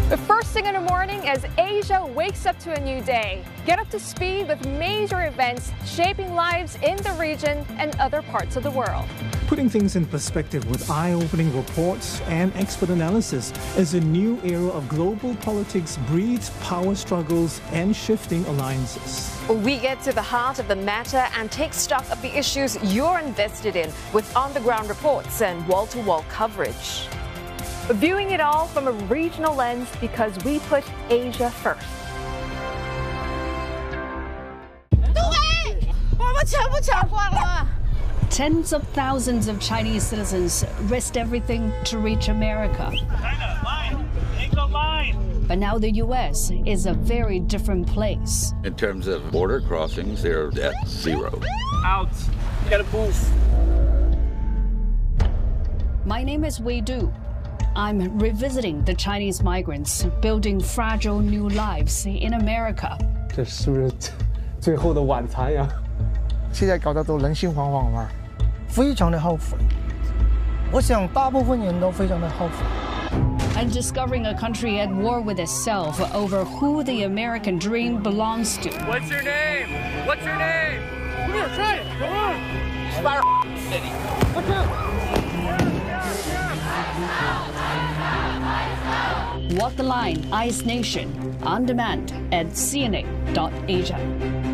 The first thing in the morning as Asia wakes up to a new day. Get up to speed with major events shaping lives in the region and other parts of the world. Putting things in perspective with eye-opening reports and expert analysis as a new era of global politics breeds power struggles and shifting alliances. We get to the heart of the matter and take stock of the issues you're invested in with on-the-ground reports and wall-to-wall coverage. Viewing it all from a regional lens because we put Asia first. Tens of thousands of Chinese citizens risked everything to reach America. China, line! Take the line! But now the U.S. is a very different place. In terms of border crossings, they're at zero. Out! You gotta move. My name is Wei Du. I'm revisiting the Chinese migrants building fragile new lives in America. 这是不是最后的晚餐呀？ 现在搞得都人心惶惶嘛，非常的后悔。我想大部分人都非常的后悔。 And discovering a country at war with itself over who the American dream belongs to. What's your name? What's your name? Come here, try it. Come on. Spiral City. What's up? Walk the Line, Ice Nation, on demand at CNA.Asia.